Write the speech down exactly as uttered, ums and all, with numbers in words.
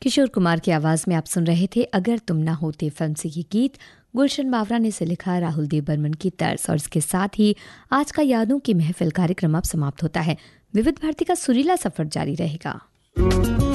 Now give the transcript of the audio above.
किशोर कुमार की आवाज़ में आप सुन रहे थे अगर तुम ना होते फिल्म से ये गीत। गुलशन बावरा ने इसे लिखा, राहुल देव बर्मन की तर्ज। और इसके साथ ही आज का यादों की महफिल कार्यक्रम अब समाप्त होता है। विविध भारती का सुरीला सफर जारी रहेगा।